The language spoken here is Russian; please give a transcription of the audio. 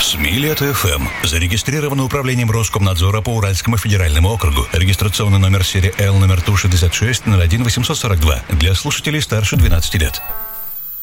СМИ-Лето-ФМ. Зарегистрировано управлением Роскомнадзора по Уральскому федеральному округу. Регистрационный номер серии Л номер Ту 66 01 842 для слушателей старше 12 лет.